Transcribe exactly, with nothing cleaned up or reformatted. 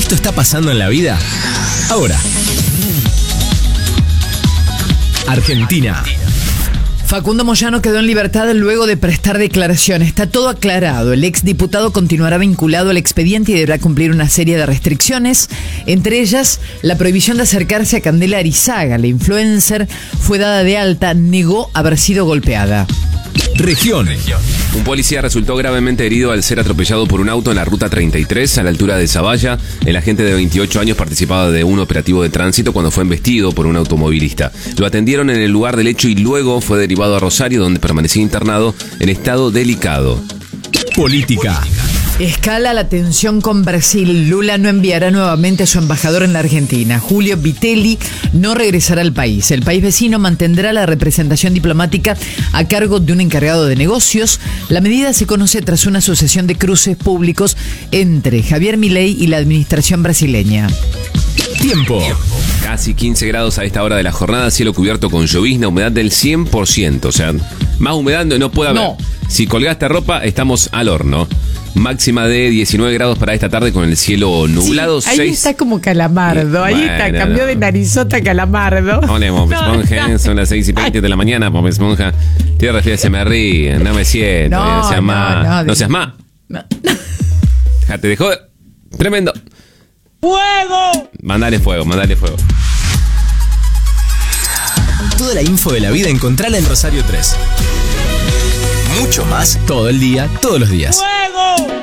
Esto está pasando en la vida ahora. Argentina. Facundo Moyano quedó en libertad luego de prestar declaración. Está todo aclarado. El exdiputado continuará vinculado al expediente y deberá cumplir una serie de restricciones, entre ellas la prohibición de acercarse a Candela Arizaga. La influencer fue dada de alta, negó haber sido golpeada. Región. Un policía resultó gravemente herido al ser atropellado por un auto en la ruta treinta y tres a la altura de Zavalla. El agente de veintiocho años participaba de un operativo de tránsito cuando fue embestido por un automovilista. Lo atendieron en el lugar del hecho y luego fue derivado a Rosario, donde permanecía internado en estado delicado. Política. Escala la tensión con Brasil. Lula no enviará nuevamente a su embajador en la Argentina. Julio Vitelli no regresará al país. El país vecino mantendrá la representación diplomática a cargo de un encargado de negocios. La medida se conoce tras una sucesión de cruces públicos entre Javier Milei y la administración brasileña. Tiempo. Casi quince grados a esta hora de la jornada, cielo cubierto con llovizna, humedad del cien por ciento. O sea, más humedad no puede haber. No. Si colgaste ropa, estamos al horno. Máxima de diecinueve grados para esta tarde con el cielo nublado. Sí, ahí seis... está como Calamardo. Ahí Bueno, está, cambió de narizota a Calamardo. Hola, Bob Esponja, no, son las seis y veinte de la mañana, Bob Esponja. Te refieres, se me ríe, no me siento, No, no seas no, más. no, No, de- seas más. No. Te dejó tremendo. ¡Fuego! Mandale fuego, mandale fuego. Toda la info de la vida encontrala en Rosario tres. Mucho más todo el día, todos los días.